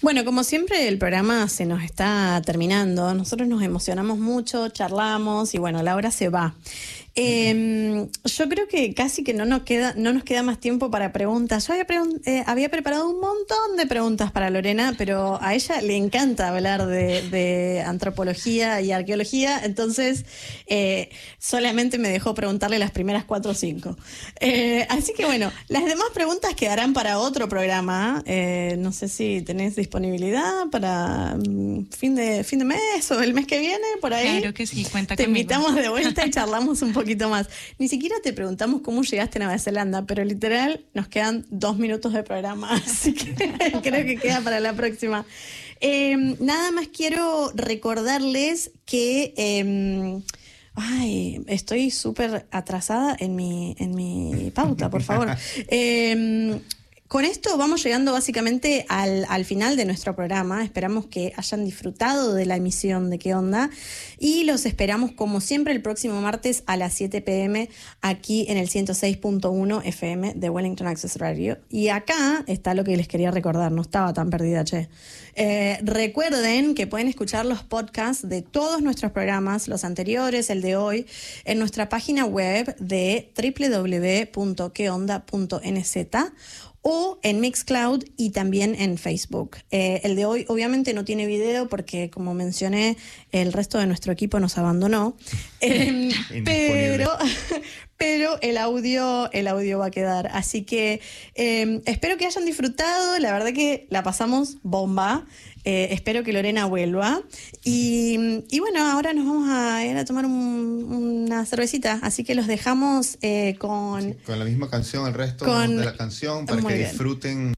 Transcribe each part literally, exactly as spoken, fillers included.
Bueno, como siempre el programa se nos está terminando, nosotros nos emocionamos mucho, charlamos y bueno, la hora se va. Eh, yo creo que casi que no nos queda, no nos queda más tiempo para preguntas. Yo había, pregun- eh, había preparado un montón de preguntas para Lorena, pero a ella le encanta hablar de, de antropología y arqueología, entonces eh, solamente me dejó preguntarle las primeras cuatro o cinco. Eh, así que bueno, las demás preguntas quedarán para otro programa. Eh, no sé si tenés disponibilidad para um, fin de fin de mes o el mes que viene, por ahí. Claro que sí, cuenta Te conmigo. invitamos de vuelta y charlamos un poco. poquito más. Ni siquiera te preguntamos cómo llegaste a Nueva Zelanda, pero literal nos quedan dos minutos de programa, así que creo que queda para la próxima. Eh, nada más quiero recordarles que eh, ay, estoy súper atrasada en mi, en mi pauta, por favor. Eh, Con esto vamos llegando básicamente al, al final de nuestro programa. Esperamos que hayan disfrutado de la emisión de ¿Qué onda? Y los esperamos como siempre el próximo martes a las siete pm aquí en el ciento seis punto uno F M de Wellington Access Radio. Y acá está lo que les quería recordar, no estaba tan perdida, che. Eh, recuerden que pueden escuchar los podcasts de todos nuestros programas, los anteriores, el de hoy, en nuestra página web de doble u doble u doble u punto que onda punto n z o en Mixcloud y también en Facebook. Eh, el de hoy obviamente no tiene video porque, como mencioné, el resto de nuestro equipo nos abandonó. Eh, pero, pero el audio, el audio va a quedar. Así que eh, espero que hayan disfrutado. La verdad que la pasamos bomba. Eh, espero que Lorena vuelva. Y, y bueno, ahora nos vamos a ir a tomar un, una cervecita. Así que los dejamos eh, con... Sí, con la misma canción, el resto con, de la canción, para muy que bien. disfruten.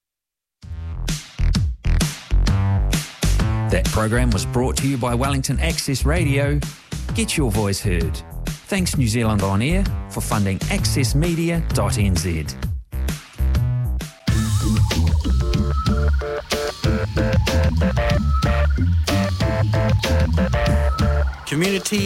That program was brought to you by Wellington Access Radio. Get your voice heard. Thanks New Zealand On Air for funding access media dot n z. Community